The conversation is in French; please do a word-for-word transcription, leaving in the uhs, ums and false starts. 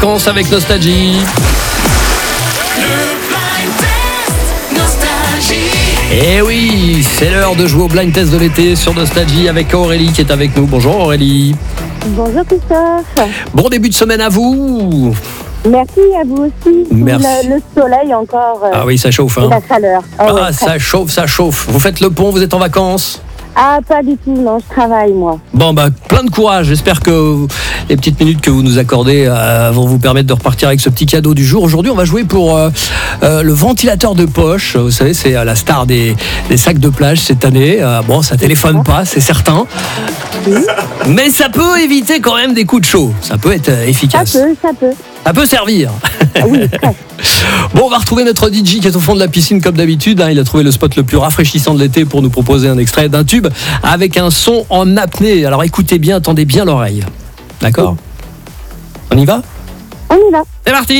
vacances avec Nostalgie. Et oui, c'est l'heure de jouer au blind test de l'été sur Nostalgie avec Aurélie qui est avec nous. Bonjour Aurélie. Bonjour Christophe. Bon début de semaine à vous. Merci à vous aussi. Merci. Le, le soleil encore. Euh, Ah oui, ça chauffe. Hein. Et la chaleur. Oh, Ah, ouais, ça très... chauffe, ça chauffe. Vous faites le pont, vous êtes en vacances? Ah, pas du tout, non, je travaille moi. Bon, bah, plein de courage. J'espère que les petites minutes que vous nous accordez euh, vont vous permettre de repartir avec ce petit cadeau du jour. Aujourd'hui, on va jouer pour euh, euh, le ventilateur de poche. Vous savez, c'est euh, la star des, des sacs de plage cette année. Euh, bon, ça téléphone pas, c'est certain. Oui. Mais ça peut éviter quand même des coups de chaud. Ça peut être euh, efficace. Ça peut, ça peut. Ça peut servir. Oui, très. Bon, on va retrouver notre D J qui est au fond de la piscine comme d'habitude. Il a trouvé le spot le plus rafraîchissant de l'été pour nous proposer un extrait d'un tube avec un son en apnée. Alors écoutez bien, tendez bien l'oreille. D'accord ? On y va ? On y va. C'est parti !